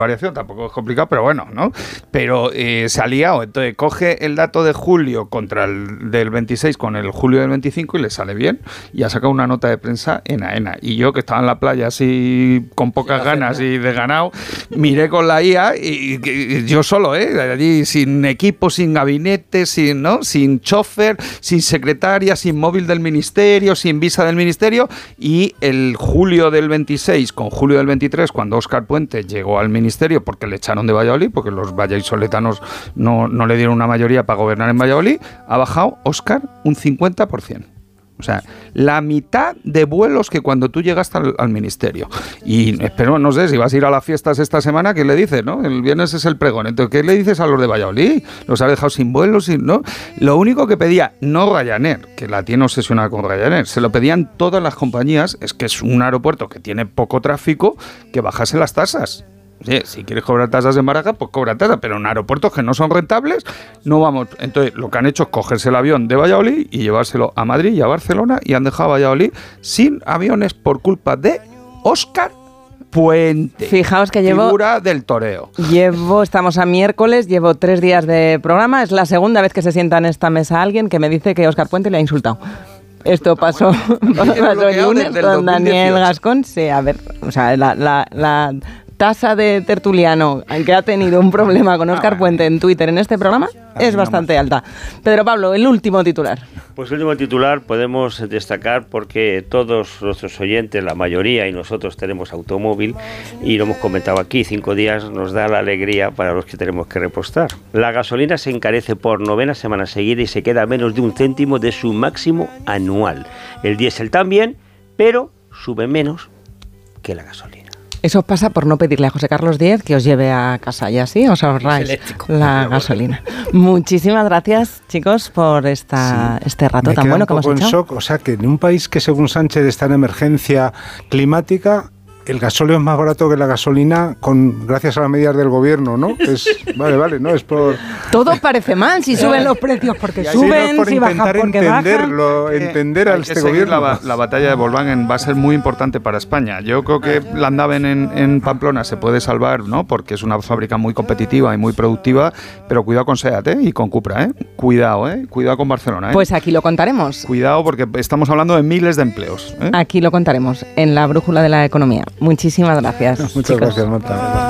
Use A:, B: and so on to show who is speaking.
A: variación, tampoco es complicado, pero bueno, ¿no? Pero se ha liado, entonces coge el dato de julio contra el del 26 con el julio del 25 y le sale bien, y ha sacado una nota de prensa en AENA. Y yo, que estaba en la playa así con pocas ganas y desganado, miré con la IA y yo solo, allí sin equipo, sin gabinete, sin chofer, sin secretaria, sin móvil del ministerio, sin visa del ministerio, y el julio del 26 con julio del 23, cuando Óscar Puente llegó al ministerio porque le echaron de Valladolid, porque los vallisoletanos no le dieron una mayoría para gobernar en Valladolid, ha bajado Óscar un 50%. O sea, la mitad de vuelos que cuando tú llegaste al ministerio. Y espero, no sé, si vas a ir a las fiestas esta semana, ¿qué le dices, no? El viernes es el pregón. Entonces, ¿qué le dices a los de Valladolid? Los has dejado sin vuelos, ¿no? Lo único que pedía, no Ryanair, que la tiene obsesionada con Ryanair, se lo pedían todas las compañías, es que es un aeropuerto que tiene poco tráfico, que bajase las tasas. Sí, si quieres cobrar tasas en Barajas, pues cobra tasas, pero en aeropuertos que no son rentables, no vamos. Entonces, lo que han hecho es cogerse el avión de Valladolid y llevárselo a Madrid y a Barcelona, y han dejado a Valladolid sin aviones por culpa de Óscar Puente.
B: Fijaos que
A: figura del toreo.
B: Estamos a miércoles, llevo 3 días de programa, es la segunda vez que se sienta en esta mesa alguien que me dice que Óscar Puente le ha insultado. Esto pasó el lunes con Daniel Gascón. Sí, a ver, o sea, la tasa de tertuliano que ha tenido un problema con Óscar Puente en Twitter en este programa es bastante alta. Pedro Pablo, el último titular.
C: Pues el último titular podemos destacar porque todos nuestros oyentes, la mayoría y nosotros tenemos automóvil y lo hemos comentado aquí, 5 días nos da la alegría para los que tenemos que repostar. La gasolina se encarece por 9ª semana seguida y se queda a menos de 1 céntimo de su máximo anual. El diésel también, pero sube menos que la gasolina.
B: Eso pasa por no pedirle a José Carlos Díez que os lleve a casa y así os ahorráis la gasolina. Muchísimas gracias, chicos, por este rato tan bueno que hemos echado.
D: Shock, o sea, que en un país que según Sánchez está en emergencia climática, el gasóleo es más barato que la gasolina gracias a las medidas del gobierno, ¿no? Vale, no es por...
B: Todo parece mal, si suben los precios porque suben,
D: no es
B: si bajan porque bajan.
D: Entender a este gobierno.
A: La batalla de Volkswagen va a ser muy importante para España. Yo creo que Landaven en Pamplona se puede salvar, ¿no? Porque es una fábrica muy competitiva y muy productiva, pero cuidado con SEAT, y con Cupra, Cuidado con Barcelona,
B: Pues aquí lo contaremos.
A: Cuidado, porque estamos hablando de miles de empleos,
B: Aquí lo contaremos en la brújula de la economía. Muchísimas gracias.
D: Muchas gracias, Marta.